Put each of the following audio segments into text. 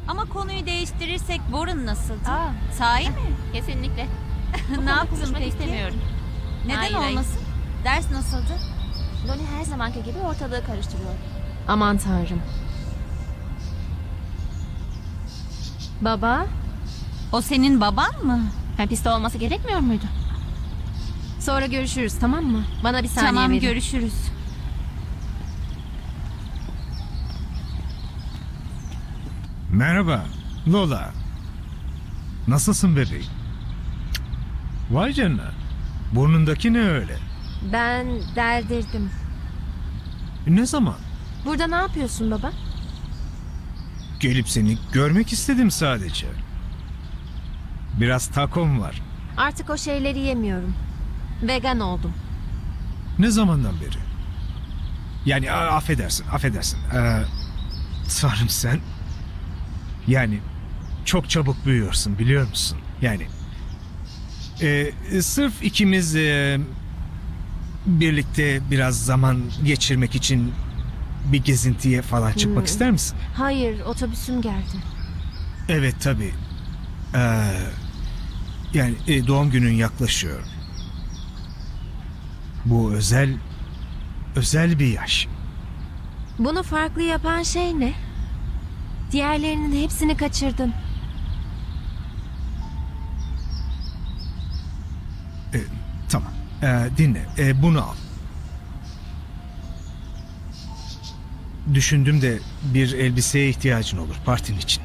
Ama konuyu değiştirirsek Warren nasıldı? Aa, Sahi mi? kesinlikle. Ne yaptın Konuşmak peki? istemiyorum. Neden Hayır, hayır. olmasın? Ders nasıldı? Loni her zamanki gibi ortalığı karıştırıyor. Aman tanrım. Baba, O senin baban mı? Hapiste olması gerekmiyor muydu? sonra görüşürüz, tamam mı? Bana bir saniye Tamam, verin. görüşürüz. Merhaba, Lola. Nasılsın bebeğim? Vay canına. Burnundaki ne öyle? Ben deldirdim. Ne zaman? Burada ne yapıyorsun baba? Gelip seni görmek istedim sadece. Biraz takom var. Artık o şeyleri yemiyorum. Vegan oldum. Ne zamandan beri? Yani affedersin. Tanrım sen... Yani çok çabuk büyüyorsun biliyor musun? Yani... sırf ikimiz... birlikte biraz zaman geçirmek için... bir gezintiye falan çıkmak ister misin? Hayır, otobüsüm geldi. Evet tabii. Yani doğum günün yaklaşıyor. Bu özel bir yaş. Bunu farklı yapan şey ne? Diğerlerinin hepsini kaçırdım. Tamam. Dinle. Bunu al. Düşündüm de bir elbiseye ihtiyacın olur partin için.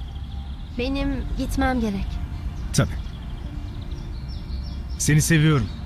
Benim gitmem gerek. Tabii. Seni seviyorum.